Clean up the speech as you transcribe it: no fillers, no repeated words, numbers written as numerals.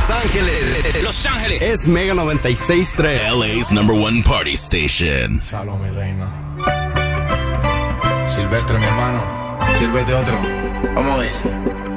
Los Ángeles. Los Ángeles. Es Mega 96.3. LA's #1 party station. Shalom, mi reina. Silvestre, mi hermano. Sírvete otro. Vamos a ver.